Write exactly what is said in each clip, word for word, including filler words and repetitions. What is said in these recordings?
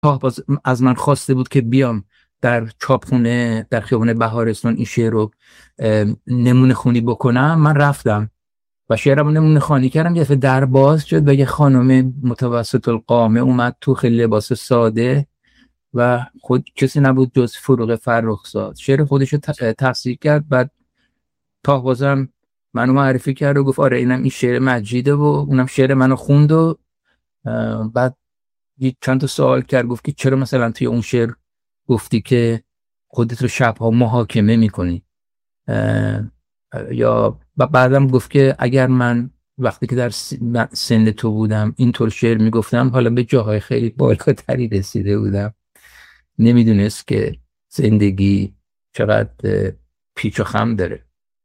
طاهباز از من خواسته بود که بیام در چاپخونه در خیابان بهارستان این شعر رو نمونه خونی بکنم. من رفتم و شعرم رو نمونه خوانی کردم. یه دفعه در باز شد و یه خانم متوسط القامه اومد تو، خیلی لباس ساده و خود کسی نبود جز فروغ فرخزاد. شعر خودش رو تفسیر کرد. بعد طاهبازم منو معرفی کرد و گفت آره اینم این شعر مجیده و اونم شعر منو خوند. و بعد چند تا سوال کرد، گفت که چرا مثلا توی اون شعر گفتی که خودت رو شبها محاکمه میکنی، یا بعدم گفت که اگر من وقتی که در سن تو بودم اینطور شعر میگفتم حالا به جاهای خیلی بالاتری رسیده بودم. نمیدونست که زندگی چقدر پیچ و خم داره.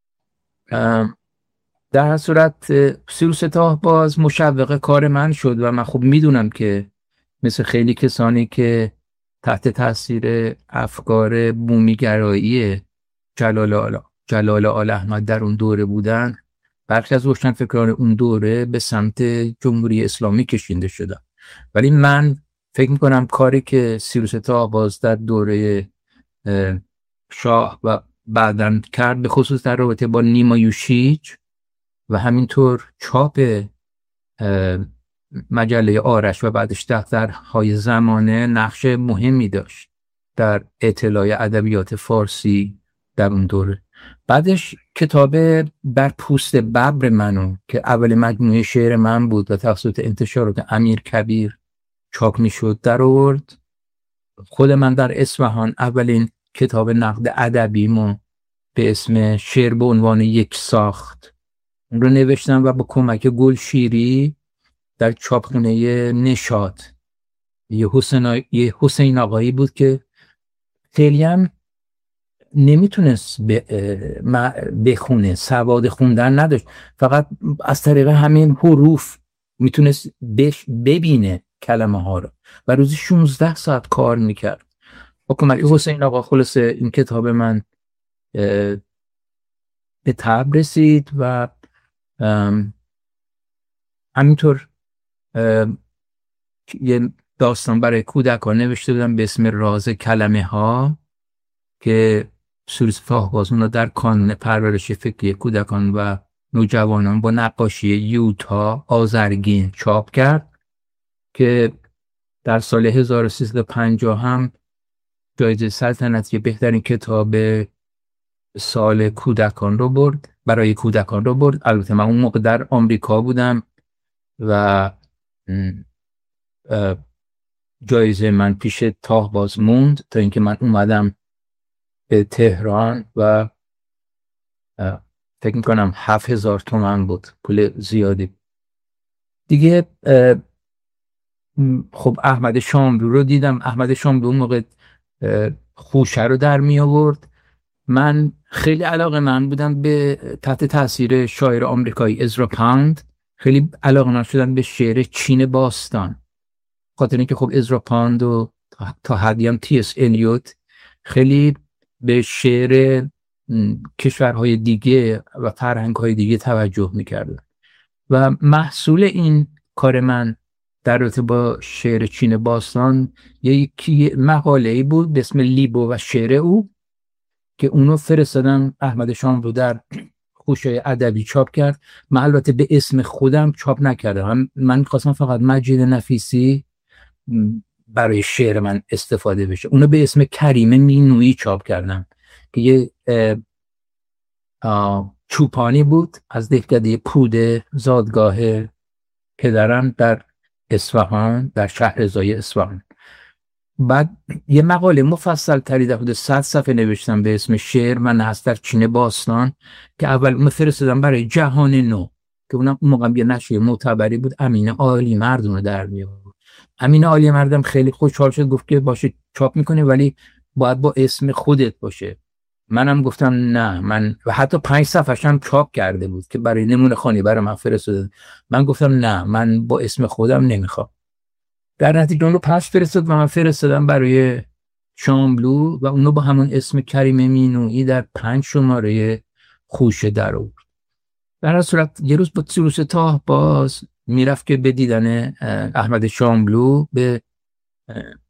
در هر صورت سیروس طاهباز مشوق کار من شد و من خب میدونم که مثل خیلی کسانی که تحت تاثیر افکار بومیگرایی جلال آل جلال آل احمد در اون دوره بودن، برخی از روشنفکران اون دوره به سمت جمهوری اسلامی کشیده شدن. ولی من فکر میکنم کاری که سیروس طاهباز در دوره شاه و بعداً کرد، به خصوص در رابطه با نیما یوشیج و همینطور چاپ مجله آرش و بعدش دفترهای زمانه، نقش مهمی داشت در اطلاع ادبیات فارسی در اون دوره. بعدش کتاب بر پوست ببر منو که اول مجموعه شعر من بود و توسط انتشارات امیر کبیر چاپ میشد در آورد. خود من در اصفهان اولین کتاب نقد ادبیمو به اسم شعر به عنوان یک ساخت اون رو نوشتم و با کمک گل شیری در چاپخونه نشاط، یه حسین, یه حسین آقایی بود که خیلی هم نمیتونست بخونه، سواد خوندن نداشت، فقط از طریق همین حروف میتونست ببینه کلمه ها رو و روزی شانزده ساعت کار میکرد. با کمک حسین آقا خلاصه این کتاب من به طبع رسید و همینطور یه داستان برای کودکان نوشته بودم به اسم راز کلمه ها که سیروس طاهباز اون رو در کانون پرورش فکری کودکان و نوجوانان با نقاشی یوتا آذرگین چاپ کرد که در سال هزار و سیصد و پنجاه هم جایزه سلطنتی بهترین کتاب سال کودکان رو برد، برای کودکان رو برد. البته من اون موقع در آمریکا بودم و جایزه من پیش طاهباز موند تا اینکه من اومدم به تهران و فکر میکنم هفت هزار تومن بود، پول زیادی دیگه. خب احمد شاملو رو دیدم. احمد شاملو اون موقع خوشه رو در می آورد. من خیلی علاقه من بودم به تحت تاثیر شاعر آمریکایی ازرا پاند، خیلی علاقه من شدم به شعر چین باستان، خاطر اینکه خب ازرا پاند و تا حدی هم تی اس الیوت خیلی به شعر کشورهای دیگه و فرهنگ‌های دیگه توجه می‌کردن و محصول این کار من در رابطه با شعر چین باستان یکی مقاله‌ای بود به اسم لیبو و شعر او که اونو فرستادم احمد شاملو در خوشه ادبی چاپ کرد. من البته به اسم خودم چاپ نکردم، من خواستم فقط مجید نفیسی برای شعر من استفاده بشه. اونو به اسم کریم مینویی چاپ کردم که یه چوپانی بود از دهکده پوده، زادگاه پدرم در اصفهان، در شهرضای اصفهان. بعد یه مقاله مفصل تری در حدود صد صفحه نوشتم به اسم شعر من هست در چین باستان که اول اون فرستادم برای جهان نو که اونم اون موقع یه نشریه معتبری بود، امین عالی مرد رو در میآورد. امین عالی مردم خیلی خوشحال شد، گفت که باشه چاپ میکنه ولی باید با اسم خودت باشه. منم گفتم نه، من و حتی پنج صفحه‌اش هم چاپ کرده بود که برای نمونه خوانی برای من فرستاد. من گفتم نه، من با اسم خودم نمیخوام. در نتیجه اون رو پس فرستاد و من فرستادم برای شاملو و اونو با همون اسم کریم مینویی در پنج شماره خوشه در آورد. در هر صورت یه روز با سیروس طاهباز میرفت که به دیدن احمد شاملو به